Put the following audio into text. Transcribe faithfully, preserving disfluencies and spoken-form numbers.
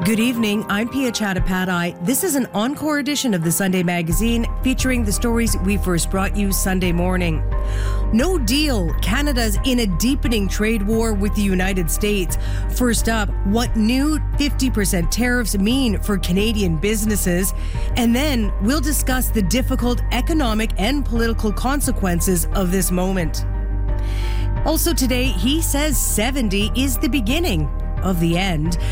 Good evening, I'm Pia Chattopadhyay. This is an encore edition of the Sunday Magazine featuring the stories we first brought you Sunday morning. No deal. Canada's in a deepening trade war with the United States. First up, what new fifty percent tariffs mean for Canadian businesses. And then we'll discuss the difficult economic and political consequences of this moment. Also today, he says seventy is the beginning of the end.